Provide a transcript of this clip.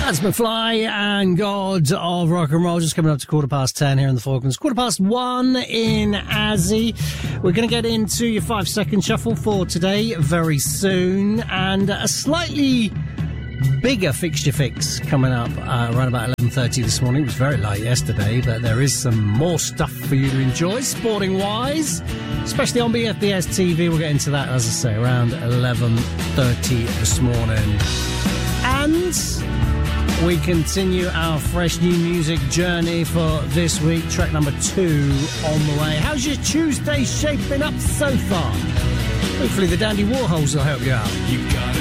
That's McFly and God of Rock and Roll, just coming up to 10:15 here in the Falklands. 1:15 in Azzy. We're going to get into your 5-second shuffle for today very soon, and a slightly bigger fixture fix coming up around about 11:30 this morning. It was very light yesterday, but there is some more stuff for you to enjoy, sporting-wise, especially on BFBS TV. We'll get into that, as I say, around 11:30 this morning. And we continue our fresh new music journey for this week. Track number 2 on the way. How's your Tuesday shaping up so far? Hopefully the Dandy Warhols will help you out. You got it.